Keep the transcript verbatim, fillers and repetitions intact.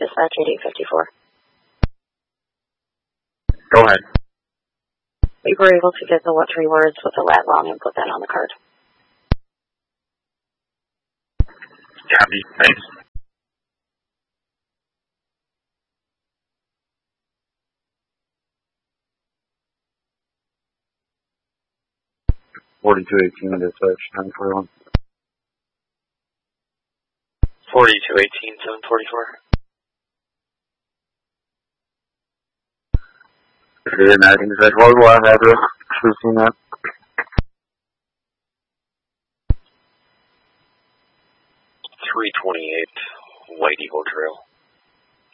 dispatch eighty-eight fifty-four. Go ahead. We were able to get the what three words with the lat wrong and put that on the card. Copy. Thanks. Forty-two eighteen dispatch nine forty-one. Forty-two eighteen seven forty-four. Good night, dispatch. What will I have you? Should we seen that?